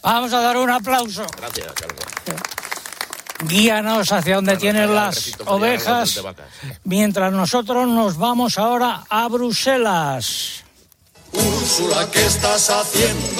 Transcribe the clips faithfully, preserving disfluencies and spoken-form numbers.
Vamos a dar un aplauso. Gracias, Carlos. Guíanos hacia donde bueno, tienen las ovejas, mientras nosotros nos vamos ahora a Bruselas. Úrsula, ¿qué estás haciendo?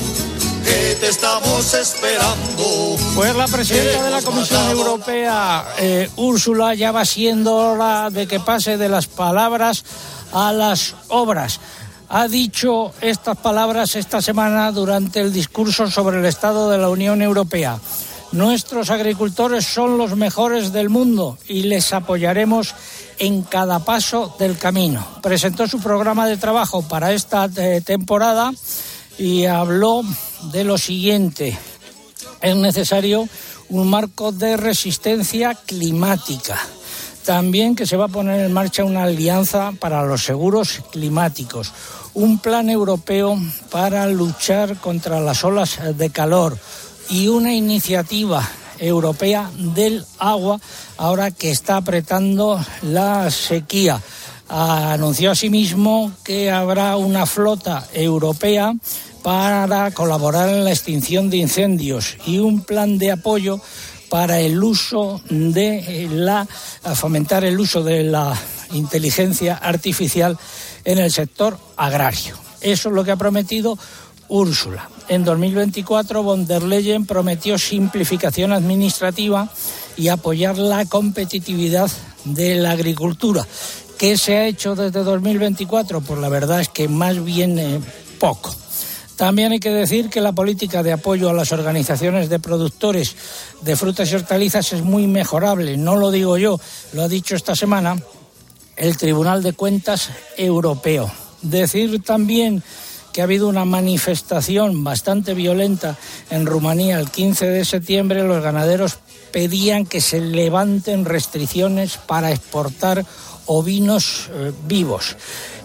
Que te estamos esperando. Pues la presidenta de la Comisión Europea, eh, Úrsula, ya va siendo hora de que pase de las palabras a las obras. Ha dicho estas palabras esta semana durante el discurso sobre el estado de la Unión Europea. Nuestros agricultores son los mejores del mundo y les apoyaremos en cada paso del camino. Presentó su programa de trabajo para esta eh, temporada y habló de lo siguiente. Es necesario un marco de resistencia climática. También que se va a poner en marcha una alianza para los seguros climáticos. Un plan europeo para luchar contra las olas de calor. Y una iniciativa europea del agua, ahora que está apretando la sequía. Anunció asimismo que habrá una flota europea para colaborar en la extinción de incendios y un plan de apoyo para el uso de la, fomentar el uso de la inteligencia artificial en el sector agrario. Eso es lo que ha prometido Úrsula. En dos mil veinticuatro, von der Leyen prometió simplificación administrativa y apoyar la competitividad de la agricultura. ¿Qué se ha hecho desde dos mil veinticuatro? Pues la verdad es que más bien eh, poco. También hay que decir que la política de apoyo a las organizaciones de productores de frutas y hortalizas es muy mejorable. No lo digo yo, lo ha dicho esta semana el Tribunal de Cuentas Europeo. Decir también que ha habido una manifestación bastante violenta en Rumanía el quince de septiembre. Los ganaderos pedían que se levanten restricciones para exportar ovinos eh, vivos.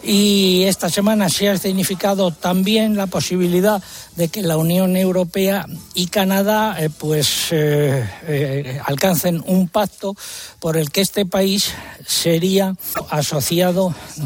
Y esta semana se ha significado también la posibilidad de que la Unión Europea y Canadá eh, pues eh, eh, alcancen un pacto por el que este país sería asociado